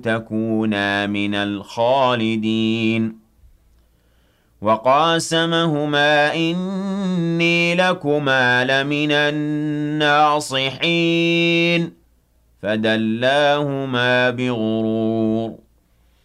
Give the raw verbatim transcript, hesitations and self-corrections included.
تكونا من الخالدين وقاسمهما إني لكما لمن الناصحين فدلاهما بغرور